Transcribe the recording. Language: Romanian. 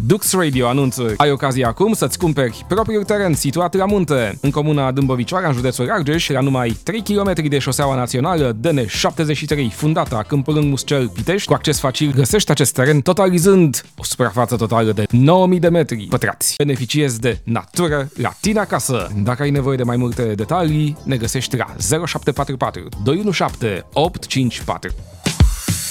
Dux Radio anunță: ai ocazia acum să-ți cumperi propriul teren situat la munte, în comuna Dâmbovicioara, în județul Argeș, la numai 3 km de șoseaua națională DN73, fundata Câmpul Lung Muscel Pitești. Cu acces facil găsești acest teren, totalizând o suprafață totală de 9000 de metri pătrați. Beneficiezi de natură la tine acasă. Dacă ai nevoie de mai multe detalii, ne găsești la 0744 217 854.